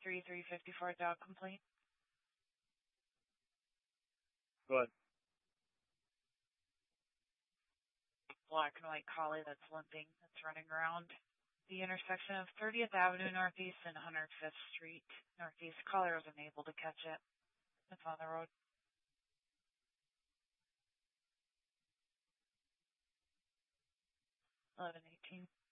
3354 dog complaint. Go ahead. Black and white collie that's limping, that's running around the intersection of 30th Avenue Northeast and 105th Street Northeast. Caller was unable to catch it. It's on the road. 1118.